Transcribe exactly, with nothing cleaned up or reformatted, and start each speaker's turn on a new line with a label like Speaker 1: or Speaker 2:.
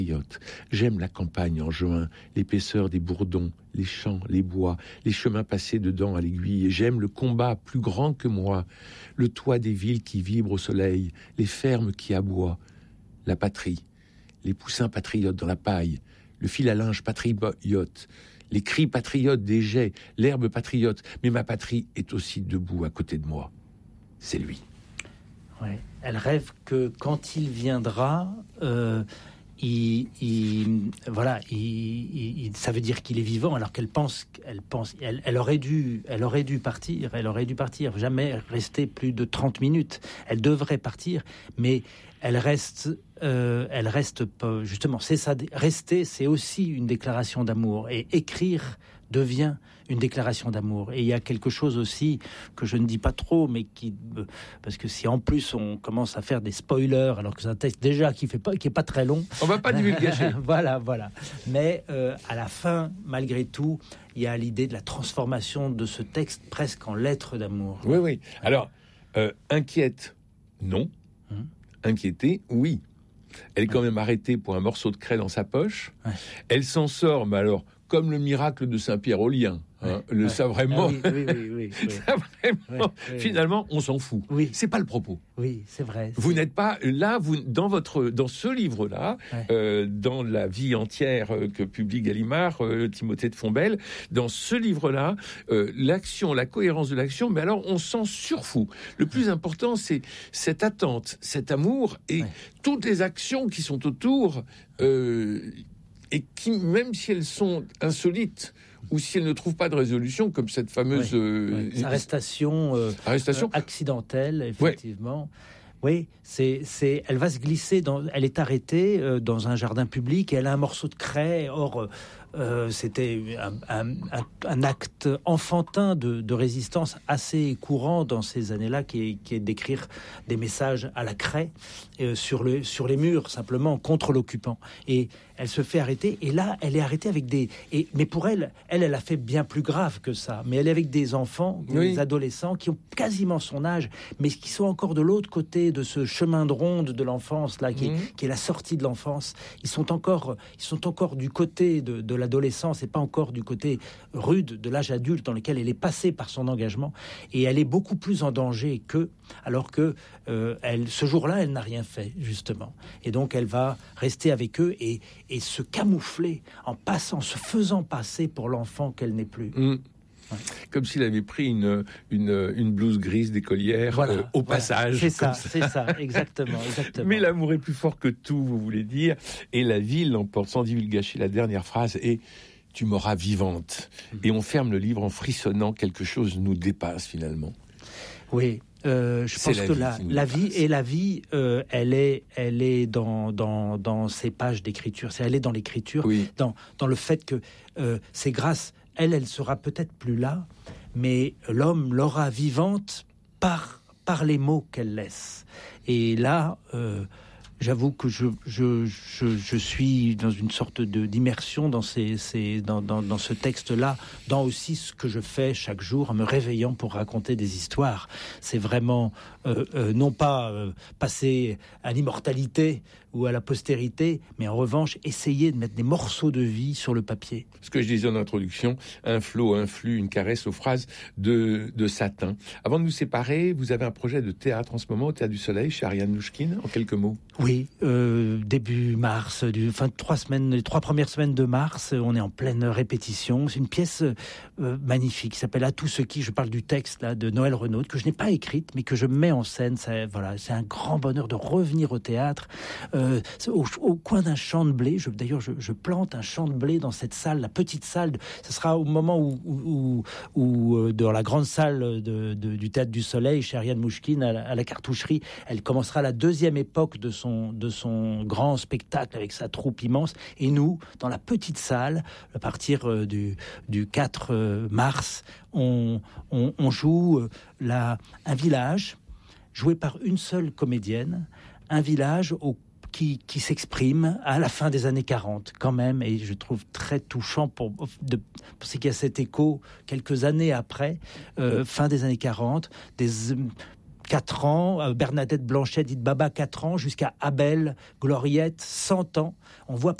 Speaker 1: J'aime la campagne en juin, l'épaisseur des bourdons, les champs, les bois, les chemins passés dedans à l'aiguille. Et j'aime le combat plus grand que moi, le toit des villes qui vibrent au soleil, les fermes qui aboient, la patrie, les poussins patriotes dans la paille, le fil à linge patriote, les cris patriotes des jets, l'herbe patriote. Mais ma patrie est aussi debout à côté de moi. C'est lui.
Speaker 2: Ouais. Elle rêve que quand il viendra, euh, il, il, voilà, il, il, ça veut dire qu'il est vivant, alors qu'elle pense, elle pense, elle, elle aurait dû, elle aurait dû partir, elle aurait dû partir, jamais rester plus de trente minutes. Elle devrait partir, mais elle reste, euh, elle reste pas, justement. C'est ça, rester, c'est aussi une déclaration d'amour, et écrire devient une déclaration d'amour. Et il y a quelque chose aussi que je ne dis pas trop, mais qui, parce que si en plus on commence à faire des spoilers, alors que c'est un texte déjà qui fait pas, qui est pas très long,
Speaker 1: on va pas divulgacher.
Speaker 2: voilà, voilà. Mais euh, à la fin, malgré tout, il y a l'idée de la transformation de ce texte presque en lettre d'amour.
Speaker 1: Oui, oui. Alors, euh, inquiète, non. Hum. Inquiétée, oui. Elle est quand même arrêtée pour un morceau de craie dans sa poche. Ouais. Elle s'en sort, mais alors, comme le miracle de Saint-Pierre au lien. Hein, ouais, le, ouais. Ça vraiment,
Speaker 2: ah oui, oui, oui, oui,
Speaker 1: ça vraiment ouais, oui, finalement, on s'en fout.
Speaker 2: Oui.
Speaker 1: C'est pas le propos.
Speaker 2: Oui, c'est vrai.
Speaker 1: Vous
Speaker 2: c'est...
Speaker 1: n'êtes pas là, vous dans votre dans ce livre-là, ouais. euh, dans la vie entière euh, que publie Gallimard, euh, Timothée de Fontbelle, dans ce livre-là, euh, l'action, la cohérence de l'action, mais alors on s'en surfout. Le plus important, c'est cette attente, cet amour et ouais. toutes les actions qui sont autour. Euh, et qui, même si elles sont insolites, ou si elles ne trouvent pas de résolution, comme cette fameuse...
Speaker 2: Oui,
Speaker 1: euh,
Speaker 2: oui. Arrestation, euh,
Speaker 1: arrestation.
Speaker 2: Euh, accidentelle, effectivement. Oui, oui c'est, c'est, elle va se glisser, dans, elle est arrêtée euh, dans un jardin public, et elle a un morceau de craie, or... Euh, c'était un, un, un, un acte enfantin de, de résistance assez courant dans ces années-là, qui est, qui est d'écrire des messages à la craie euh, sur, le, sur les murs, simplement, contre l'occupant. Et elle se fait arrêter, et là, elle est arrêtée avec des... Et, mais pour elle, elle, elle a fait bien plus grave que ça. Mais elle est avec des enfants, des oui. adolescents, qui ont quasiment son âge, mais qui sont encore de l'autre côté de ce chemin de ronde de l'enfance, là, qui, mmh. est, qui est la sortie de l'enfance. Ils sont encore, ils sont encore du côté de, de l'adolescence, et pas encore du côté rude de l'âge adulte dans lequel elle est passée par son engagement, et elle est beaucoup plus en danger qu'eux, alors que euh, elle, ce jour-là, elle n'a rien fait, justement. Et donc, elle va rester avec eux et, et se camoufler en passant, se faisant passer pour l'enfant qu'elle n'est plus.
Speaker 1: Mmh. Ouais. Comme s'il avait pris une, une, une blouse grise d'écolière voilà, euh, au voilà. passage.
Speaker 2: C'est ça, ça, c'est ça, exactement, exactement.
Speaker 1: Mais l'amour est plus fort que tout, vous voulez dire. Et la vie l'emporte, sans divulgacher la dernière phrase, et tu m'auras vivante. Mmh. Et on ferme le livre en frissonnant, quelque chose nous dépasse finalement.
Speaker 2: Oui. Euh, je pense
Speaker 1: la
Speaker 2: que
Speaker 1: vie
Speaker 2: la, la vie et la vie, euh, elle est, elle est dans dans dans ces pages d'écriture. C'est elle est dans l'écriture,
Speaker 1: oui.
Speaker 2: dans dans le fait que euh, c'est grâce elle, elle sera peut-être plus là, mais l'homme l'aura vivante par par les mots qu'elle laisse. Et là. Euh, J'avoue que je, je, je, je suis dans une sorte de, d'immersion dans, ces, ces, dans, dans, dans ce texte-là, dans aussi ce que je fais chaque jour en me réveillant pour raconter des histoires. C'est vraiment, euh, euh, non pas euh, passer à l'immortalité ou à la postérité, mais en revanche, essayer de mettre des morceaux de vie sur le papier.
Speaker 1: Ce que je disais en introduction, un flot, un flux, une caresse aux phrases de, de satin. Avant de nous séparer, vous avez un projet de théâtre en ce moment, au Théâtre du Soleil, chez Ariane Nouchkine, en quelques mots.
Speaker 2: Oui, euh, début mars, du, enfin trois semaines, les trois premières semaines de mars, on est en pleine répétition. C'est une pièce euh, magnifique qui s'appelle À tous ceux qui, je parle du texte là de Noël Renaud, que je n'ai pas écrite, mais que je mets en scène. Ça, voilà, c'est un grand bonheur de revenir au théâtre, euh, au, au coin d'un champ de blé. Je, d'ailleurs, je, je plante un champ de blé dans cette salle, la petite salle. De, ce sera au moment où, où, où, où euh, dans la grande salle de, de, du Théâtre du Soleil, chez Ariane Nouchkine, à la, à la cartoucherie, elle commencera la deuxième époque de son de son grand spectacle avec sa troupe immense, et nous, dans la petite salle, à partir euh, du, du quatre mars, on, on, on joue euh, la, un village joué par une seule comédienne, un village au Qui, qui s'exprime à la fin des années quarante, quand même, et je trouve très touchant pour, de, pour ce qu'il y a cet écho quelques années après, euh, fin des années quarante, des quatre ans, euh, Bernadette Blanchet, dite Baba, quatre ans, jusqu'à Abel, Gloriette, cent ans. On voit